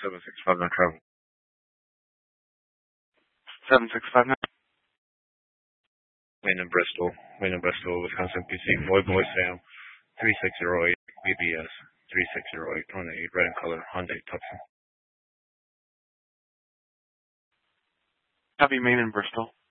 765 travel. 7659. Wayne in Bristol, Wisconsin, PC. Boy Sam, 3608 BBS, 3608 on a red and color Hyundai Tucson. Copy, Maine in Bristol.